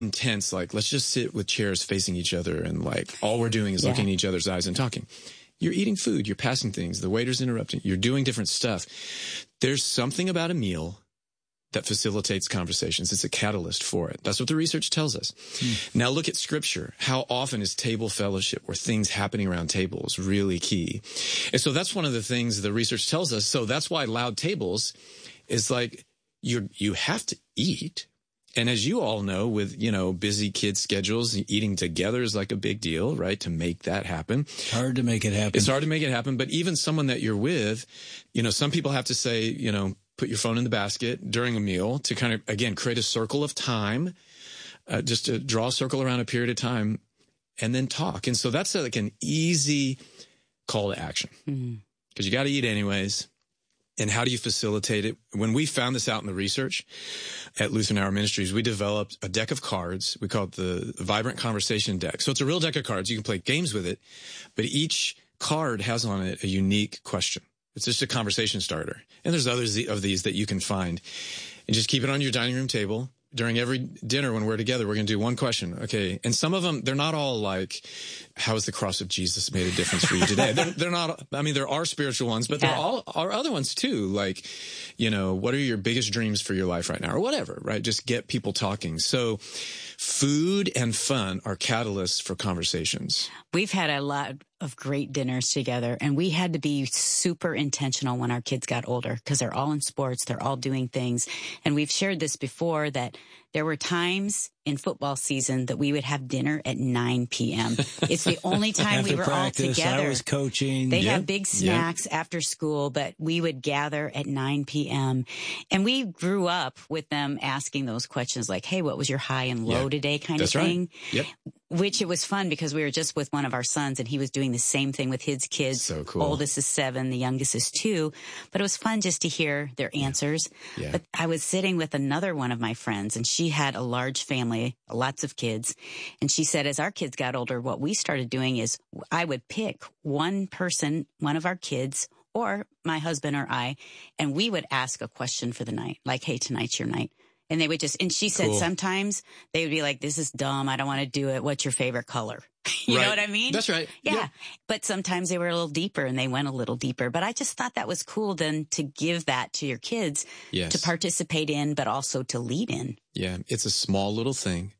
intense, like, let's just sit with chairs facing each other and like all we're doing is looking in each other's eyes and talking. You're eating food, you're passing things, the waiter's interrupting, you're doing different stuff. There's something about a meal that facilitates conversations. It's a catalyst for it. That's what the research tells us. Now look at Scripture. How often is table fellowship, or things happening around tables, really key? And so that's one of the things the research tells us. So that's why loud tables is like, you have to eat. And as you all know, with, busy kids' schedules, eating together is like a big deal, right? To make that happen. It's hard to make it happen. It's hard to make it happen. But even someone that you're with, some people have to say, put your phone in the basket during a meal to kind of, again, create a circle of time, just to draw a circle around a period of time and then talk. And so that's like an easy call to action because you got to eat anyways. And how do you facilitate it? When we found this out in the research at Lutheran Hour Ministries, we developed a deck of cards. We call it the Vibrant Conversation Deck. So it's a real deck of cards. You can play games with it, but each card has on it a unique question. It's just a conversation starter. And there's others of these that you can find. And just keep it on your dining room table. During every dinner when we're together, we're going to do one question. Okay. And some of them, they're not all like, how has the cross of Jesus made a difference for you today? They're not, there are spiritual ones, but there are other ones too. Like, what are your biggest dreams for your life right now or whatever, right? Just get people talking. So food and fun are catalysts for conversations. We've had a lot of great dinners together, and we had to be super intentional when our kids got older because they're all in sports, they're all doing things. And we've shared this before that there were times in football season that we would have dinner at 9 p.m. It's the only time we were practice, all together. I was coaching. They had big snacks after school, but we would gather at 9 p.m. And we grew up with them asking those questions like, hey, what was your high and low today kind of thing? Yep. Which it was fun because we were just with one of our sons and he was doing the same thing with his kids. So cool. Oldest is 7, the youngest is 2. But it was fun just to hear their answers. Yeah. But I was sitting with another one of my friends and she had a large family, lots of kids. And she said, as our kids got older, what we started doing is I would pick one person, one of our kids, or my husband or I, and we would ask a question for the night. Like, hey, tonight's your night. And they would and she said sometimes they would be like, this is dumb. I don't want to do it. What's your favorite color? You know what I mean? That's right. Yeah. But sometimes they were a little deeper and they went a little deeper. But I just thought that was cool then to give that to your kids to participate in, but also to lead in. Yeah. It's a small little thing,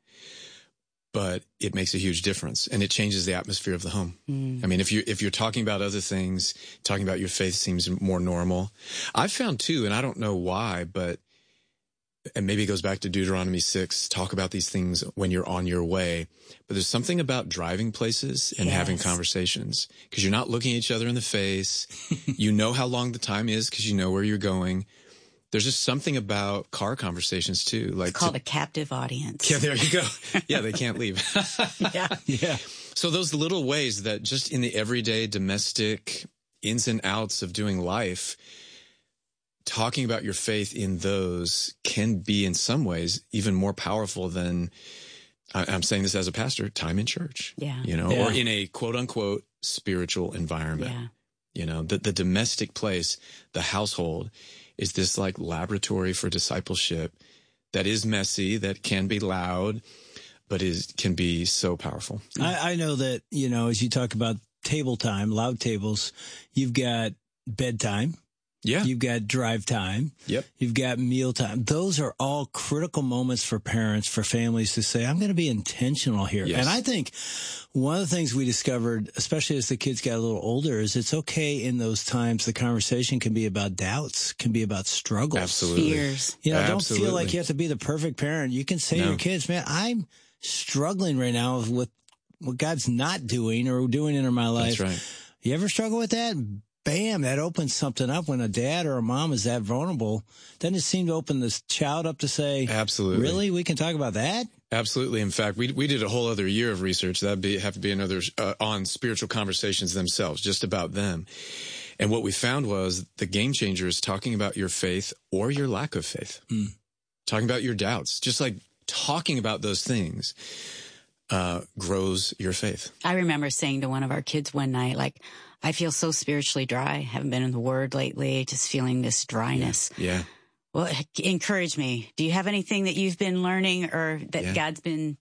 but it makes a huge difference and it changes the atmosphere of the home. If you're talking about other things, talking about your faith seems more normal. I've found too, and I don't know why, and maybe it goes back to Deuteronomy 6, talk about these things when you're on your way. But there's something about driving places and having conversations because you're not looking at each other in the face. You know how long the time is because you know where you're going. There's just something about car conversations too. Like it's called a captive audience. Yeah, there you go. Yeah, they can't leave. Yeah. So those little ways that just in the everyday domestic ins and outs of doing life, talking about your faith in those can be in some ways even more powerful than, I'm saying this as a pastor, time in church, or in a quote unquote spiritual environment. The domestic place, the household is this like laboratory for discipleship that is messy, that can be loud, but can be so powerful. I know that, as you talk about table time, loud tables, you've got bedtime. Yeah. You've got drive time. Yep. You've got meal time. Those are all critical moments for parents, for families to say, I'm going to be intentional here. Yes. And I think one of the things we discovered, especially as the kids got a little older, is it's okay in those times. The conversation can be about doubts, can be about struggles. Absolutely. Fears. Don't feel like you have to be the perfect parent. You can say to your kids, man, I'm struggling right now with what God's not doing or doing in my life. That's right. You ever struggle with that? Bam, that opens something up when a dad or a mom is that vulnerable. Doesn't it seem to open this child up to say, absolutely, really? We can talk about that? Absolutely. In fact, we did a whole other year of research. That'd have to be another on spiritual conversations themselves, just about them. And what we found was the game changer is talking about your faith or your lack of faith, talking about your doubts, just like talking about those things grows your faith. I remember saying to one of our kids one night, like, I feel so spiritually dry. Haven't been in the Word lately. Just feeling this dryness. Yeah. Well, encourage me. Do you have anything that you've been learning or that God's been